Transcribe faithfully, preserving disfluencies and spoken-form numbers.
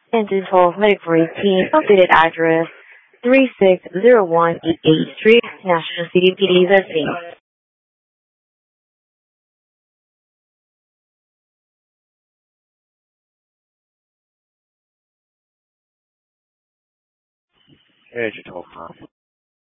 and to twelve Medical eighteen, updated address three six zero one East eighth Street, National City P D listing. Edge talk.